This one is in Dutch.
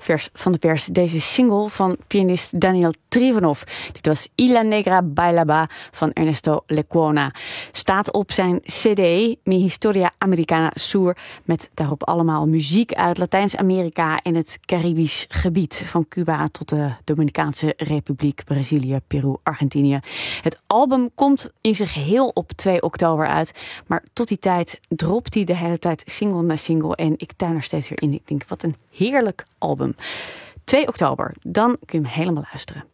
vers van de pers deze single van pianist Daniel Trifonov. Dit was Y la Negra Bailaba van Ernesto Lecuona. Staat op zijn CD Mi Historia Americana Sur, met daarop allemaal muziek uit Latijns-Amerika en het Caribisch gebied, van Cuba tot de Dominicaanse Republiek, Brazilië, Peru, Argentinië. Het album komt in zijn geheel op 2 oktober uit, maar tot die tijd dropt hij de hele tijd single na single en ik tuin er steeds weer in. Ik denk, wat een heerlijk album. 2 oktober, dan kun je hem helemaal luisteren.